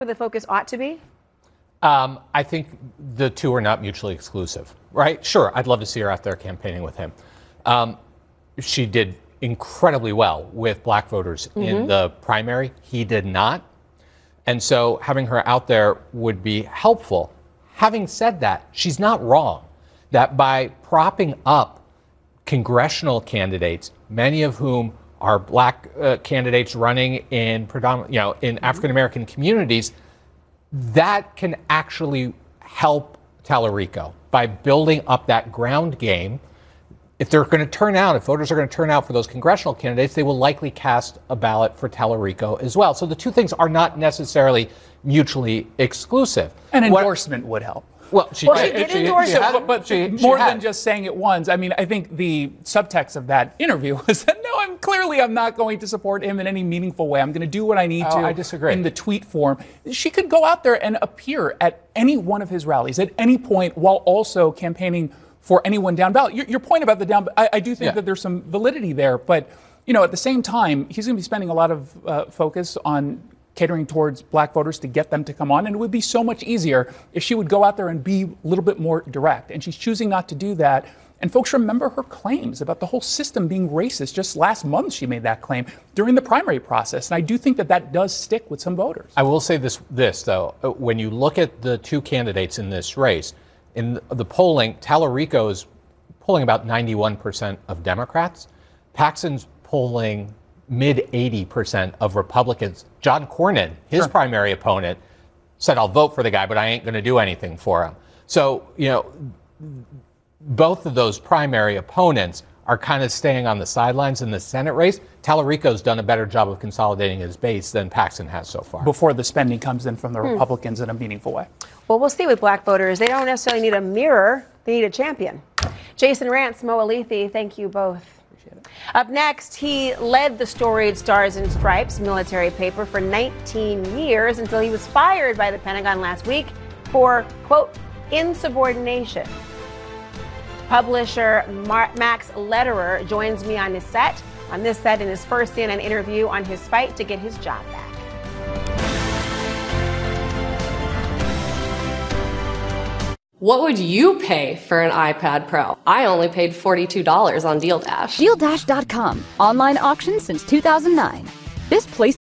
the focus ought to be? I think the two are not mutually exclusive, right? Sure, I'd love to see her out there campaigning with him. She did incredibly well with black voters in the primary. He did not. And so having her out there would be helpful. Having said that, she's not wrong that by propping up congressional candidates, many of whom are black candidates running in in African American communities, that can actually help Tallarico by building up that ground game. If they're going to turn out, if voters are going to turn out for those congressional candidates, they will likely cast a ballot for Tallarico as well. So the two things are not necessarily mutually exclusive. An endorsement would help. Well, she did endorse it. But more than just saying it once. I mean, I think the subtext of that interview was that, no, I'm not going to support him in any meaningful way. I'm going to do what I need to I disagree. In the tweet form. She could go out there and appear at any one of his rallies at any point while also campaigning for anyone down ballot. Your point about the down, I do think that there's some validity there. But, at the same time, he's going to be spending a lot of focus on catering towards black voters to get them to come on. And it would be so much easier if she would go out there and be a little bit more direct. And she's choosing not to do that. And folks remember her claims about the whole system being racist. Just last month, she made that claim during the primary process. And I do think that does stick with some voters. I will say this though, when you look at the two candidates in this race, in the polling, Tallarico is polling about 91% of Democrats. Paxton's polling mid 80% of Republicans. John Cornyn, his primary opponent, said, I'll vote for the guy, but I ain't going to do anything for him. So, both of those primary opponents are kind of staying on the sidelines in the Senate race. Tallarico's done a better job of consolidating his base than Paxton has so far. Before the spending comes in from the Republicans in a meaningful way. Well, we'll see with black voters. They don't necessarily need a mirror. They need a champion. Jason Rantz, Mo Alithi, thank you both. Up next, he led the storied Stars and Stripes military paper for 19 years until he was fired by the Pentagon last week for, quote, insubordination. Publisher Max Lederer joins me on this set in his first CNN interview on his fight to get his job back. What would you pay for an iPad Pro? I only paid $42 on DealDash. DealDash.com. Online auction since 2009. This place